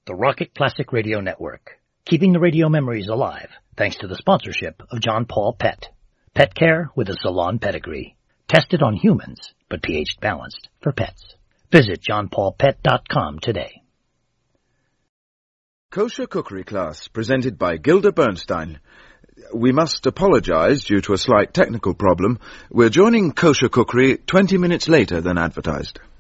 the Rocket Classic Radio Network, keeping the radio memories alive thanks to the sponsorship of John Paul Pet. Pet care with a salon pedigree. Tested on humans, but pH balanced for pets. Visit johnpaulpet.com today. Kosher Cookery Class, presented by Gilda Bernstein. We must apologize due to a slight technical problem. We're joining Kosher Cookery 20 minutes later than advertised.